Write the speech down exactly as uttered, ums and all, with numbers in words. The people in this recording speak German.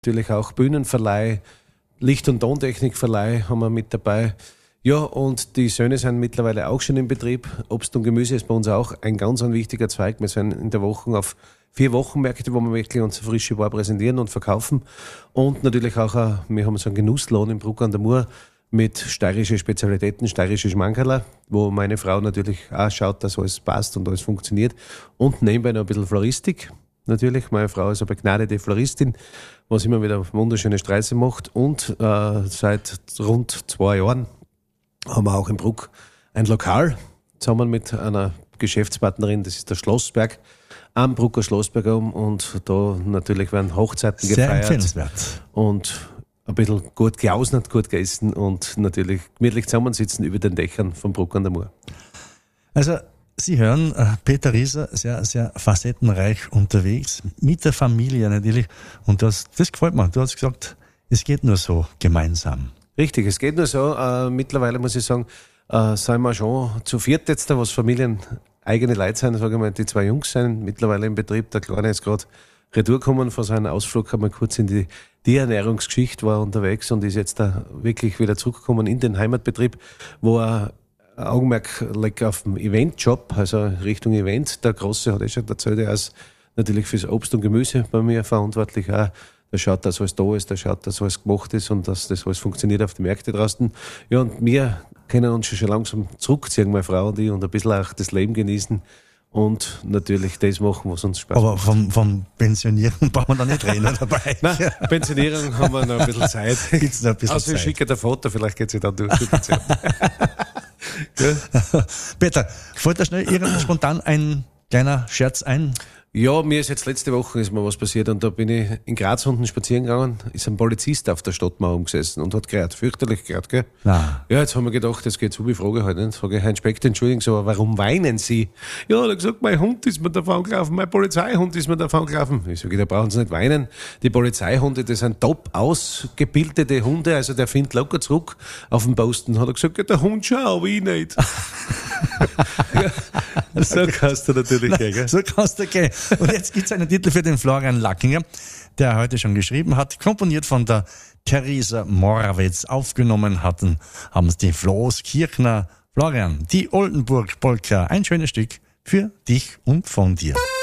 natürlich auch Bühnenverleih, Licht- und Tontechnikverleih haben wir mit dabei. Ja, und die Söhne sind mittlerweile auch schon in Betrieb. Obst und Gemüse ist bei uns auch ein ganz ein wichtiger Zweig. Wir sind in der Woche auf vier Wochenmärkte, wo wir wirklich unsere frische Ware präsentieren und verkaufen. Und natürlich auch, ein, wir haben so einen Genusslohn in Bruck an der Mur mit steirischen Spezialitäten, steirische Schmankerler, wo meine Frau natürlich auch schaut, dass alles passt und alles funktioniert. Und nebenbei noch ein bisschen Floristik. Natürlich, meine Frau ist eine begnadete Floristin, was immer wieder wunderschöne Streiche macht. Und äh, seit rund zwei Jahren haben wir auch in Bruck ein Lokal, zusammen mit einer Geschäftspartnerin, das ist der Schlossberg, am Brucker Schlossberg um, und da natürlich werden Hochzeiten Sehr gefeiert. empfehlenswert. Und ein bisschen gut geausnet, gut gegessen und natürlich gemütlich zusammensitzen über den Dächern von Bruck an der Mur. Also, Sie hören, Peter Rieser, sehr, sehr facettenreich unterwegs, mit der Familie natürlich. Und das, das gefällt mir. Du hast gesagt, es geht nur so gemeinsam. Richtig, es geht nur so. Äh, mittlerweile muss ich sagen, äh, sind wir schon zu viert jetzt da, was Familien eigene Leute sind, sage ich mal, die zwei Jungs sind mittlerweile im Betrieb. Der Kleine ist gerade retour gekommen von seinem Ausflug, einmal kurz in die Tierernährungsgeschichte, war unterwegs und ist jetzt da wirklich wieder zurückgekommen in den Heimatbetrieb, wo er Augenmerk legt auf den Eventjob, also Richtung Event. Der Große hat eh schon erzählt, er ist natürlich fürs Obst und Gemüse bei mir verantwortlich auch. Der schaut, dass alles da ist, der schaut, dass alles gemacht ist und dass das alles funktioniert auf den Märkten draußen. Ja, und wir können uns schon langsam zurückziehen, meine Frau und ich, und ein bisschen auch das Leben genießen und natürlich das machen, was uns Spaß Aber macht. vom, vom Pensionieren brauchen wir da nicht reden dabei. Nein, Pensionierung haben wir noch ein bisschen Zeit. Gibt's noch ein bisschen also ich Zeit. schicke der Foto, vielleicht geht sie dann durch die Pension. Peter, fällt da schnell irgend spontan ein kleiner Scherz ein? Ja, mir ist jetzt letzte Woche ist mir was passiert und da bin ich in Graz unten spazieren gegangen, ist ein Polizist auf der Stadtmauer umgesessen und hat gerät, fürchterlich gerät, gell? Nein. Ja, jetzt haben wir gedacht, das geht so, wie Frage halt nicht. Sage ich, Herr Inspektor, entschuldigen Sie, aber warum weinen Sie? Ja, er hat gesagt, mein Hund ist mir davon gelaufen, mein Polizeihund ist mir davon gelaufen. Ich sage, da brauchen Sie nicht weinen. Die Polizeihunde, das sind top ausgebildete Hunde, also der findet locker zurück auf den Posten. Hat er gesagt, ja, der Hund schon, aber ich nicht. Ja, so kannst du natürlich gehen, gell? So kannst du gehen. Und jetzt gibt's einen Titel für den Florian Lackinger, der heute schon geschrieben hat, komponiert von der Theresa Morawitz. Aufgenommen hatten, haben es die Floß Kirchner. Florian, die Oldenburg Polka, ein schönes Stück für dich und von dir.